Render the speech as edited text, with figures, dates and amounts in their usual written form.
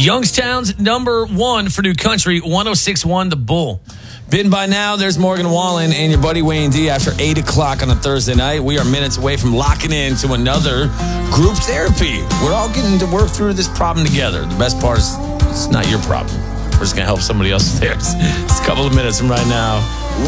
Youngstown's number one for New Country, 106.1 The Bull. Bitten by now, there's Morgan Wallen and your buddy Wayne D after 8 o'clock on a Thursday night. We are minutes away from locking in to another group therapy. We're all getting to work through this problem together. The best part is it's not your problem. We're just going to help somebody else with theirs. It's a couple of minutes from right now.